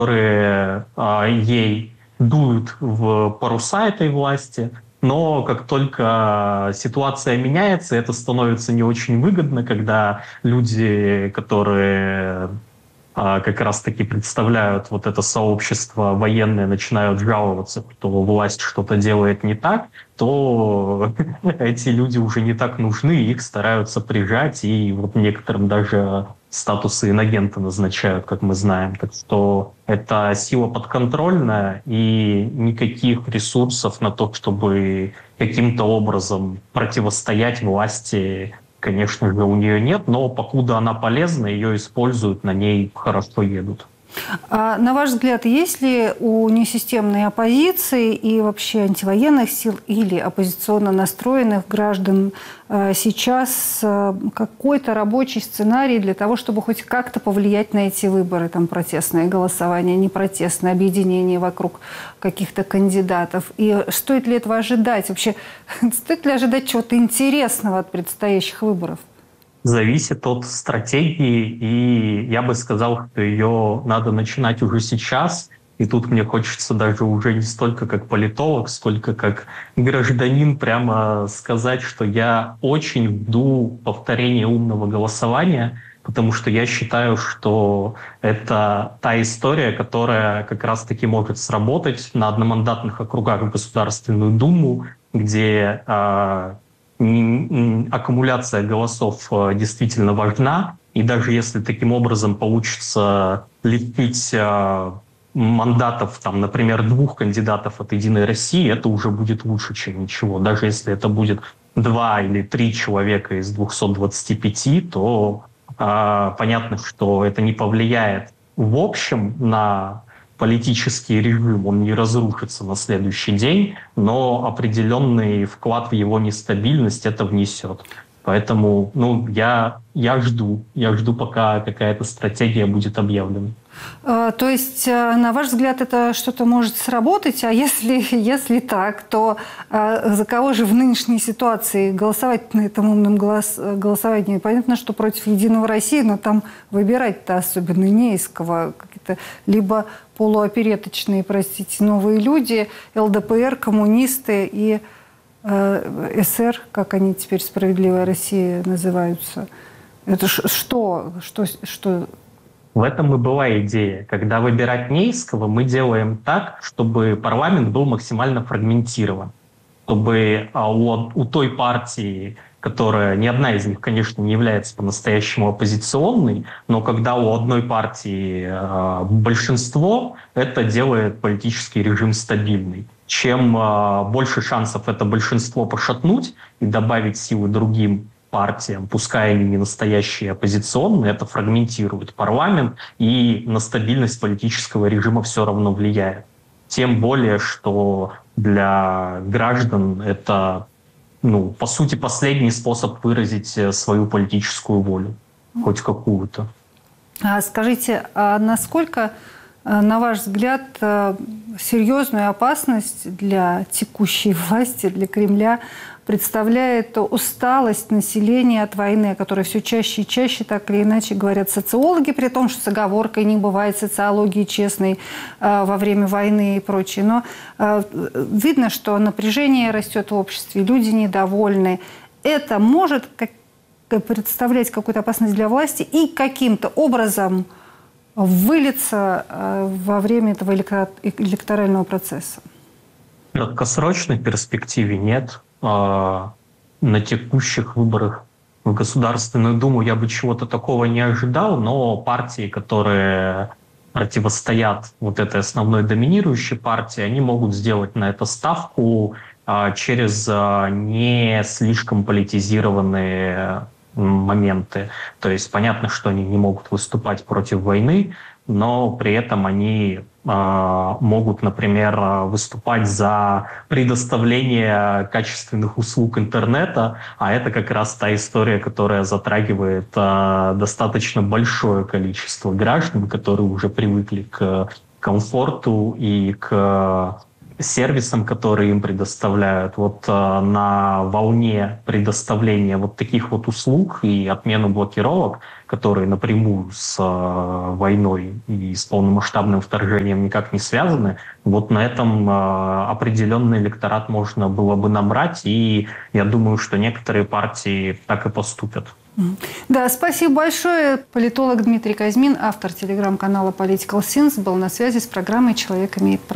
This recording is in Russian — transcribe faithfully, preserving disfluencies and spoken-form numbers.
которые а, ей дуют в паруса этой власти. Но как только ситуация меняется, это становится не очень выгодно, когда люди, которые а, как раз-таки представляют вот это сообщество военное, начинают жаловаться, что власть что-то делает не так, то эти люди уже не так нужны, их стараются прижать, и вот некоторым даже статусы инагента назначают, как мы знаем. Так что это сила подконтрольная, и никаких ресурсов на то, чтобы каким-то образом противостоять власти, конечно же, у нее нет, но покуда она полезна, ее используют, на ней хорошо едут. А на ваш взгляд, есть ли у несистемной оппозиции и вообще антивоенных сил или оппозиционно настроенных граждан сейчас какой-то рабочий сценарий для того, чтобы хоть как-то повлиять на эти выборы? Там протестное голосование, непротестное, объединение вокруг каких-то кандидатов. И стоит ли этого ожидать? Вообще, стоит ли ожидать чего-то интересного от предстоящих выборов? Зависит от стратегии, и я бы сказал, что ее надо начинать уже сейчас. И тут мне хочется даже уже не столько как политолог, сколько как гражданин прямо сказать, что я очень жду повторения умного голосования, потому что я считаю, что это та история, которая как раз-таки может сработать на одномандатных округах в Государственную Думу, где э, аккумуляция голосов действительно важна, и даже если таким образом получится лепить мандатов, там, например, двух кандидатов от «Единой России», это уже будет лучше, чем ничего. Даже если это будет два или три человека из двухсот двадцати пяти, то э, понятно, что это не повлияет в общем на политический режим, он не разрушится на следующий день, но определенный вклад в его нестабильность это внесет. Поэтому ну, я, я жду, я жду, пока какая-то стратегия будет объявлена. А, то есть, на ваш взгляд, это что-то может сработать, а если, если так, то а, за кого же в нынешней ситуации голосовать на этом умном голос, голосовании? Понятно, что против «Единого России», но там выбирать-то особенно не из кого. Какие-то либо полуопереточные, простите, новые люди, эл дэ пэ эр, коммунисты и э, эс эр, как они теперь, «Справедливая Россия» называются. Это что? Что, что? В этом и была идея. Когда выбирать не из кого, мы делаем так, чтобы парламент был максимально фрагментирован. Чтобы у, у той партии, которая, ни одна из них, конечно, не является по-настоящему оппозиционной, но когда у одной партии э, большинство, это делает политический режим стабильный. Чем э, больше шансов это большинство пошатнуть и добавить силы другим партиям, пускай они не настоящие оппозиционные, это фрагментирует парламент и на стабильность политического режима все равно влияет. Тем более, что для граждан это, ну, по сути, последний способ выразить свою политическую волю, хоть какую-то. А скажите, а насколько, на ваш взгляд, серьезную опасность для текущей власти, для Кремля представляет усталость населения от войны, о которой все чаще и чаще, так или иначе, говорят социологи, при том, что с оговоркой не бывает социологии честной э, во время войны и прочее. Но э, видно, что напряжение растет в обществе, люди недовольны. Это может как, представлять какую-то опасность для власти и каким-то образом вылиться э, во время этого электорального процесса? В краткосрочной перспективе нет. На текущих выборах в Государственную Думу я бы чего-то такого не ожидал, но партии, которые противостоят вот этой основной доминирующей партии, они могут сделать на это ставку через не слишком политизированные моменты. То есть понятно, что они не могут выступать против войны, но при этом они э, могут, например, выступать за предоставление качественных услуг интернета, а это как раз та история, которая затрагивает э, достаточно большое количество граждан, которые уже привыкли к комфорту и к сервисам, которые им предоставляют. Вот э, на волне предоставления вот таких вот услуг и отмену блокировок, которые напрямую с э, войной и с полномасштабным вторжением никак не связаны, вот на этом э, определенный электорат можно было бы набрать, и я думаю, что некоторые партии так и поступят. Да, спасибо большое. Политолог Дмитрий Казьмин, автор телеграм-канала Political Sense, был на связи с программой «Человек имеет право».